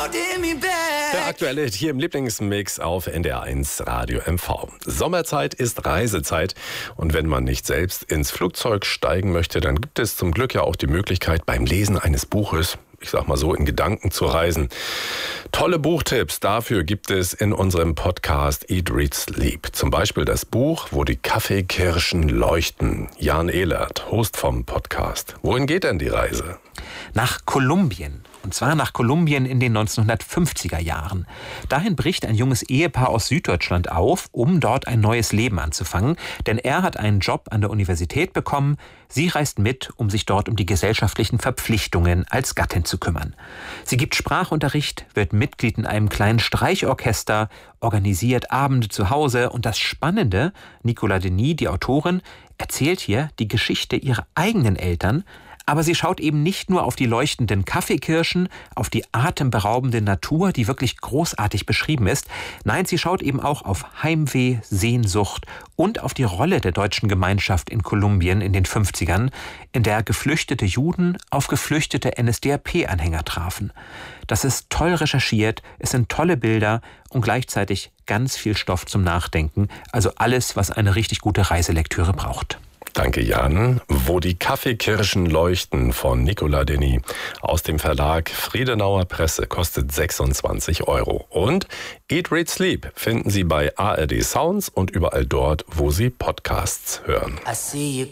Der aktuelle Hit hier im Lieblingsmix auf NDR1 Radio MV. Sommerzeit ist Reisezeit und wenn man nicht selbst ins Flugzeug steigen möchte, dann gibt es zum Glück ja auch die Möglichkeit, beim Lesen eines Buches, ich sag mal so, in Gedanken zu reisen. Tolle Buchtipps dafür gibt es in unserem Podcast Eat, Read, Sleep. Zum Beispiel das Buch Wo die Kaffeekirschen leuchten. Jan Ehlert, Host vom Podcast. Wohin geht denn die Reise? Nach Kolumbien. Und zwar nach Kolumbien in den 1950er Jahren. Dahin bricht ein junges Ehepaar aus Süddeutschland auf, um dort ein neues Leben anzufangen. Denn er hat einen Job an der Universität bekommen. Sie reist mit, um sich dort um die gesellschaftlichen Verpflichtungen als Gattin zu kümmern. Sie gibt Sprachunterricht, wird Mitglied in einem kleinen Streichorchester, organisiert Abende zu Hause. Und das Spannende, Nicolas Denis, die Autorin, erzählt hier die Geschichte ihrer eigenen Eltern. Aber sie schaut eben nicht nur auf die leuchtenden Kaffeekirschen, auf die atemberaubende Natur, die wirklich großartig beschrieben ist. Nein, sie schaut eben auch auf Heimweh, Sehnsucht und auf die Rolle der deutschen Gemeinschaft in Kolumbien in den 50ern, in der geflüchtete Juden auf geflüchtete NSDAP-Anhänger trafen. Das ist toll recherchiert, es sind tolle Bilder und gleichzeitig ganz viel Stoff zum Nachdenken. Also alles, was eine richtig gute Reiselektüre braucht. Danke, Jan. Wo die Kaffeekirschen leuchten von Nicolas Denis aus dem Verlag Friedenauer Presse kostet 26 €. Und Eat, Read, Sleep finden Sie bei ARD Sounds und überall dort, wo Sie Podcasts hören.